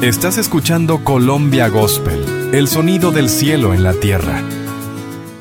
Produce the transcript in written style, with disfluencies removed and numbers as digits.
Estás escuchando Colombia Gospel, el sonido del cielo en la tierra,